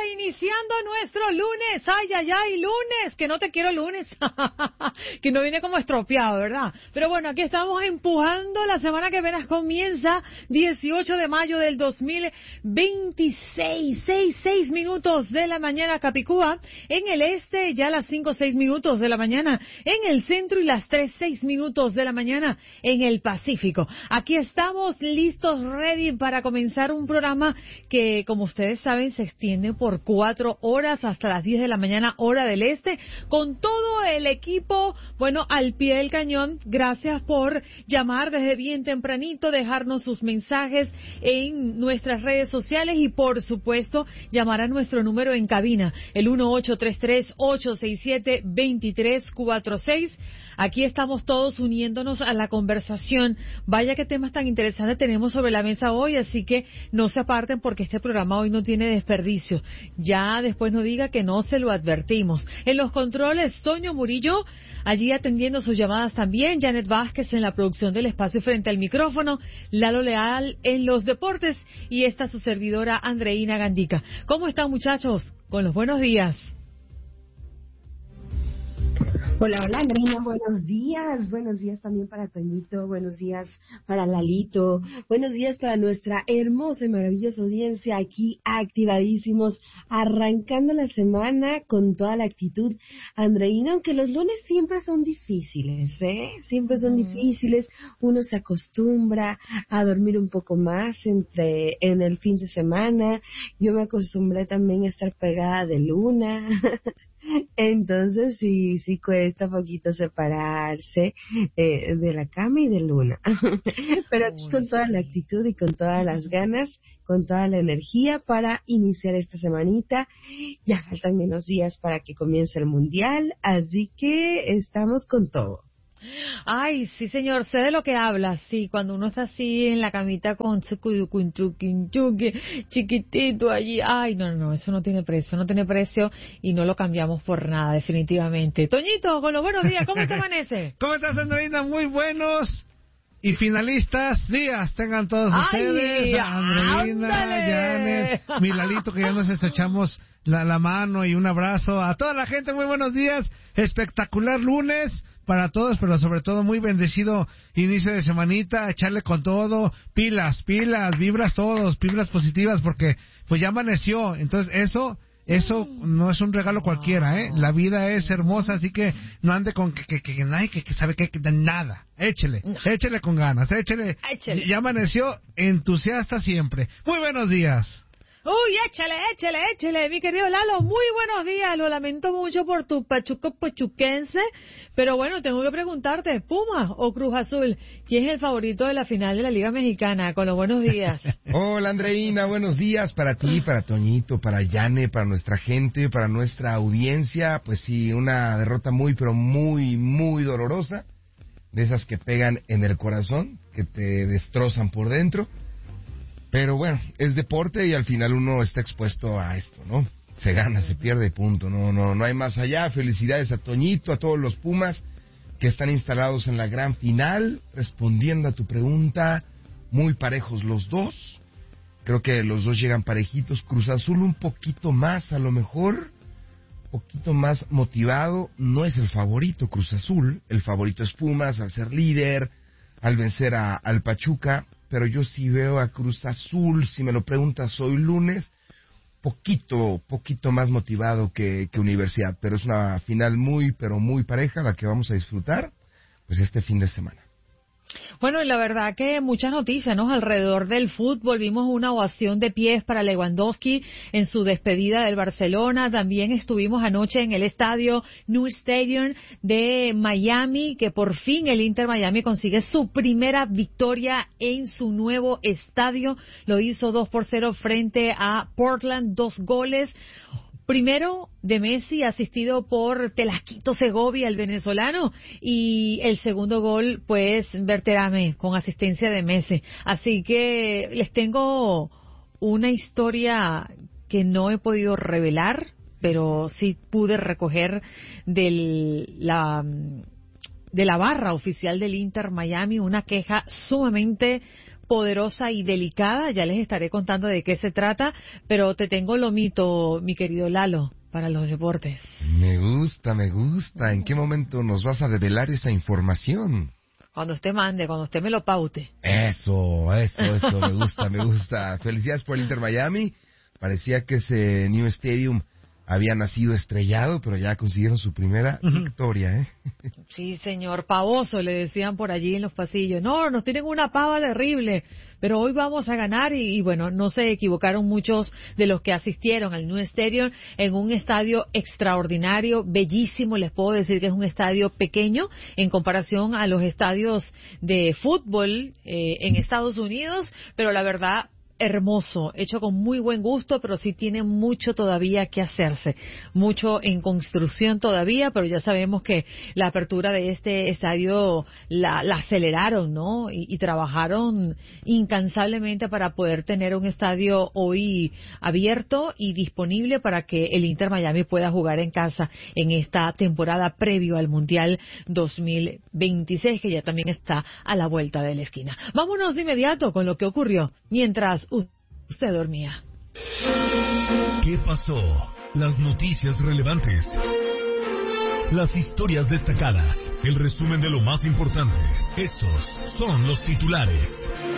iniciando nuestro lunes. Ay, ay, ay, lunes, que no te quiero lunes. Que no viene como estropeado, ¿verdad? Pero bueno, aquí estamos empujando. La semana que apenas comienza, 18 de mayo del 2026. 6 minutos de la mañana, Capicúa. En el este, ya las 6 minutos de la mañana. En el centro y las 6 minutos de la mañana en el Pacífico. Aquí estamos listos, ready para comenzar un programa que, como ustedes saben, se extiende por 4 horas hasta las 10 de la mañana, hora del este, con todo el equipo, bueno, al pie del cañón. Gracias por llamar desde bien tempranito, dejarnos sus mensajes en nuestras redes sociales y, por supuesto, llamar a nuestro número en cabina, el 1833-867-2346. Aquí estamos todos uniéndonos a la conversación. Vaya qué temas tan interesantes tenemos sobre la mesa hoy, así que no se aparten porque este programa hoy no tiene desperdicio. Ya después no diga que no se lo advertimos. En los controles, Toño Murillo, allí atendiendo sus llamadas también, Janet Vázquez en la producción del espacio frente al micrófono, Lalo Leal en los deportes y esta su servidora Andreina Gandica. ¿Cómo están, muchachos? Con los buenos días. Hola, hola, Andreina, buenos días también para Toñito, buenos días para Lalito, buenos días para nuestra hermosa y maravillosa audiencia aquí activadísimos, arrancando la semana con toda la actitud, Andreina, aunque los lunes siempre son difíciles, siempre son difíciles, uno se acostumbra a dormir un poco más en el fin de semana, yo me acostumbré también a estar pegada de luna. Entonces sí cuesta poquito separarse de la cama y de Luna. Pero aquí con toda la actitud y con todas las ganas, con toda la energía para iniciar esta semanita. Ya faltan menos días para que comience el Mundial, así que estamos con todo. Ay, sí, señor, sé de lo que hablas. Sí, cuando uno está así en la camita con su chiquitito allí. Ay, no, eso no tiene precio y no lo cambiamos por nada, definitivamente. Toñito, con los buenos días, ¿cómo te amanece? ¿Cómo estás, Andreina? Muy buenos y finalistas días tengan todos ustedes. Andreina, Janet, mi Lalito, que ya nos estrechamos la mano y un abrazo a toda la gente. Muy buenos días, espectacular lunes para todos, pero sobre todo muy bendecido inicio de semanita, echarle con todo, pilas, vibras todos, vibras positivas, porque pues ya amaneció, entonces eso no es un regalo cualquiera, la vida es hermosa, así que no ande con que sabe que nada, échele con ganas, échele. Ya amaneció, entusiasta siempre. Muy buenos días. Uy, échale, mi querido Lalo, muy buenos días. Lo lamento mucho por tu pachuco pochuquense, pero bueno, tengo que preguntarte, ¿Puma o Cruz Azul? ¿Quién es el favorito de la final de la Liga Mexicana? Con los buenos días. Hola, Andreina, buenos días para ti, para Toñito, para Yane, para nuestra gente, para nuestra audiencia. Pues sí, una derrota muy, pero muy, muy dolorosa, de esas que pegan en el corazón, que te destrozan por dentro. Pero bueno, es deporte y al final uno está expuesto a esto, ¿no? Se gana, se pierde, punto. No hay más allá. Felicidades a Toñito, a todos los Pumas que están instalados en la gran final. Respondiendo a tu pregunta, muy parejos los dos. Creo que los dos llegan parejitos. Cruz Azul un poquito más, a lo mejor, poquito más motivado. No es el favorito Cruz Azul. El favorito es Pumas, al ser líder, al vencer al Pachuca. Pero yo sí veo a Cruz Azul, si me lo preguntas hoy lunes, poquito más motivado que Universidad, pero es una final muy, pero muy pareja la que vamos a disfrutar, pues este fin de semana. Bueno, y la verdad que muchas noticias, ¿no? Alrededor del fútbol, vimos una ovación de pies para Lewandowski en su despedida del Barcelona. También estuvimos anoche en el estadio New Stadium de Miami, que por fin el Inter Miami consigue su primera victoria en su nuevo estadio. Lo hizo 2-0 frente a Portland, 2 goles. Primero de Messi, asistido por Telasquito Segovia, el venezolano, y el segundo gol, pues, Berterame, con asistencia de Messi. Así que les tengo una historia que no he podido revelar, pero sí pude recoger de la barra oficial del Inter Miami una queja sumamente poderosa y delicada. Ya les estaré contando de qué se trata, pero te tengo lomito, mi querido Lalo, para los deportes. Me gusta. ¿En qué momento nos vas a develar esa información? Cuando usted mande, cuando usted me lo paute. Eso, me gusta. Felicidades por el Inter Miami. Parecía que ese New Stadium había nacido estrellado, pero ya consiguieron su primera victoria, ¿eh? Sí, señor, pavoso, le decían por allí en los pasillos. No, nos tienen una pava terrible, pero hoy vamos a ganar y bueno, no se equivocaron muchos de los que asistieron al New Stadium, en un estadio extraordinario, bellísimo. Les puedo decir que es un estadio pequeño en comparación a los estadios de fútbol en Estados Unidos, pero la verdad, hermoso, hecho con muy buen gusto, pero sí tiene mucho todavía que hacerse, mucho en construcción todavía, pero ya sabemos que la apertura de este estadio la aceleraron, ¿no? Y trabajaron incansablemente para poder tener un estadio hoy abierto y disponible para que el Inter Miami pueda jugar en casa en esta temporada previo al Mundial 2026, que ya también está a la vuelta de la esquina. Vámonos de inmediato con lo que ocurrió mientras usted dormía. ¿Qué pasó? Las noticias relevantes, las historias destacadas, el resumen de lo más importante. Estos son los titulares.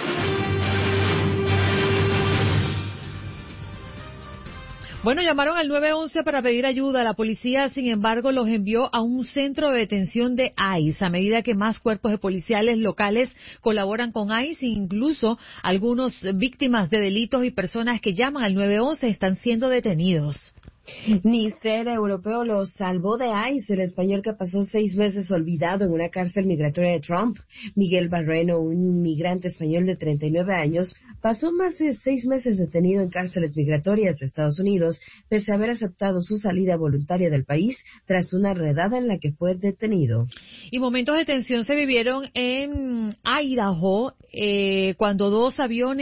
Bueno, llamaron al 911 para pedir ayuda. La policía, sin embargo, los envió a un centro de detención de ICE. A medida que más cuerpos de policiales locales colaboran con ICE, incluso algunos víctimas de delitos y personas que llaman al 911 están siendo detenidos. Ni ser europeo lo salvó de ICE, el español que pasó 6 meses olvidado en una cárcel migratoria de Trump. Miguel Barreno, un inmigrante español de 39 años, pasó más de 6 meses detenido en cárceles migratorias de Estados Unidos, pese a haber aceptado su salida voluntaria del país tras una redada en la que fue detenido. Y momentos de tensión se vivieron en Idaho cuando 2 aviones